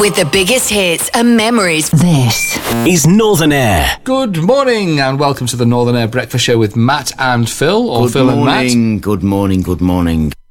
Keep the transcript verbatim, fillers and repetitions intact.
with the biggest hits and memories. This is Northern Air. Good morning and welcome to the Northern Air Breakfast Show with Matt and Phil, or good Phil morning, and Matt. Good morning, good morning.